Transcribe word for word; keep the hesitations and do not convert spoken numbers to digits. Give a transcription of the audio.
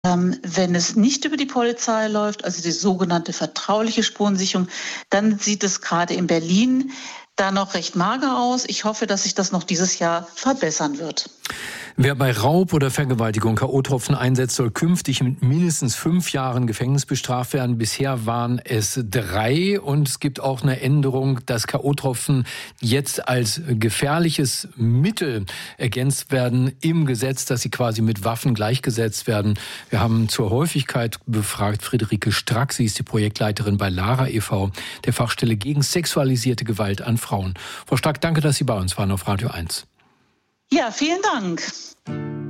Ähm, wenn es nicht über die Polizei läuft, also die sogenannte vertrauliche Spurensicherung, dann sieht es gerade in Berlin da noch recht mager aus. Ich hoffe, dass sich das noch dieses Jahr verbessern wird. Wer bei Raub oder Vergewaltigung K O-Tropfen einsetzt, soll künftig mit mindestens fünf Jahren Gefängnis bestraft werden. Bisher waren es drei und es gibt auch eine Änderung, dass K O-Tropfen jetzt als gefährliches Mittel ergänzt werden im Gesetz, dass sie quasi mit Waffen gleichgesetzt werden. Wir haben zur Häufigkeit befragt Friederike Strack, sie ist die Projektleiterin bei Lara e V, der Fachstelle gegen sexualisierte Gewalt an Frauen. Frau Strack, danke, dass Sie bei uns waren auf Radio eins. Ja, vielen Dank.